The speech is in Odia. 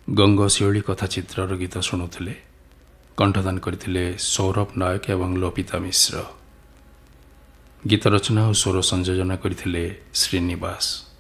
ଗଙ୍ଗଶିଉଳି କଥାଚିତ୍ରର ଗୀତ ଶୁଣୁଥିଲେ। କଣ୍ଠଦାନ କରିଥିଲେ ସୌରଭ ନାୟକ ଏବଂ ଲୋପିତା ମିଶ୍ର। ଗୀତ ରଚନା ଓ ସ୍ୱର ସଂଯୋଜନା କରିଥିଲେ ଶ୍ରୀନିବାସ।